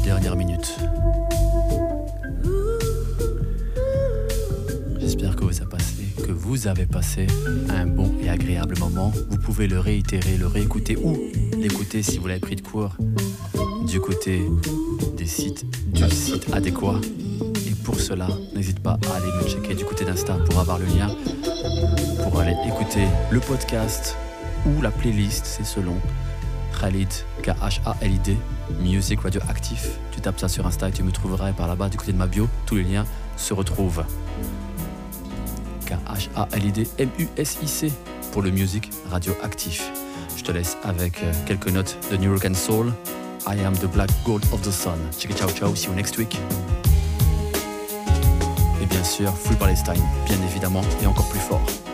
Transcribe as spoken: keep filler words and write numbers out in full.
dernières minutes. J'espère que vous avez passé, que vous avez passé un bon et agréable moment. Vous pouvez le réitérer, le réécouter ou l'écouter si vous l'avez pris de court du côté des sites, du site adéquat. Et pour cela, n'hésite pas à aller me checker du côté d'Insta pour avoir le lien, pour aller écouter le podcast ou la playlist, c'est selon. Khalid, K H A L I D, Music Radio Actif. Tu tapes ça sur Insta et tu me trouveras. Et par là-bas, du côté de ma bio, tous les liens se retrouvent. K H A L I D M U S I C pour le Music Radio Actif. Je te laisse avec quelques notes de New Rock and Soul. I am the black gold of the sun. Ciao, ciao, ciao. See you next week. Et bien sûr, Free Palestine, bien évidemment, et encore plus fort.